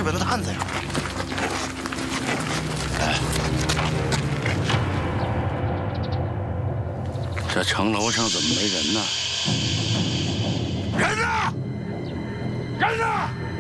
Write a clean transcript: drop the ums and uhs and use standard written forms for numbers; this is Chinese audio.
边的探子呀。 哎，这城楼上怎么没人呢？ 人呢？人呢？